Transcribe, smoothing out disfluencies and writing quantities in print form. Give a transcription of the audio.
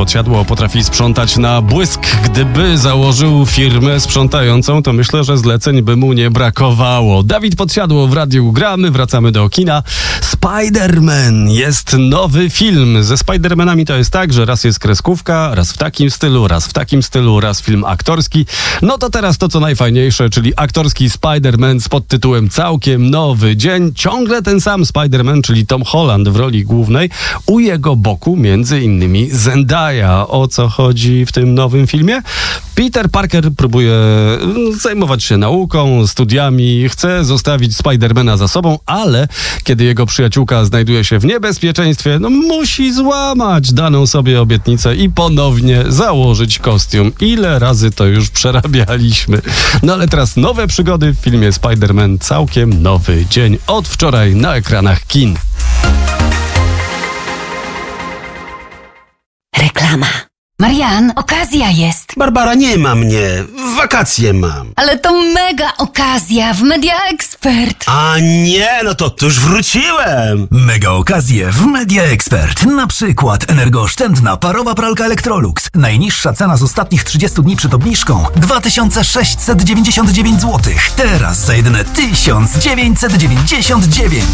Podsiadło potrafi sprzątać na błysk. Gdyby założył firmę sprzątającą, to myślę, że zleceń by mu nie brakowało. Dawid Podsiadło w Radiu Gramy. Wracamy do kina. Spider-Man. Jest nowy film. Ze Spider-Manami to jest tak, że raz jest kreskówka, raz w takim stylu, raz w takim stylu, raz film aktorski. No to teraz to, co najfajniejsze, czyli aktorski Spider-Man z podtytułem Całkiem nowy dzień. Ciągle ten sam Spider-Man, czyli Tom Holland w roli głównej. U jego boku między innymi Zendaya. O co chodzi w tym nowym filmie? Peter Parker próbuje zajmować się nauką, studiami, chce zostawić Spidermana za sobą, ale kiedy jego przyjaciółka znajduje się w niebezpieczeństwie, musi złamać daną sobie obietnicę i ponownie założyć kostium. Ile razy to już przerabialiśmy. No ale teraz nowe przygody w filmie Spider-Man Całkiem nowy dzień. Od wczoraj na ekranach kin. Reklama. Marian, okazja jest. Barbara, nie ma mnie. Wakacje mam. Ale to mega okazja w Media Expert. A nie, no to już wróciłem. Mega okazje w Media Expert. Na przykład energooszczędna parowa pralka Electrolux. Najniższa cena z ostatnich 30 dni przed obniżką 2699 zł. Teraz za jedyne 1999.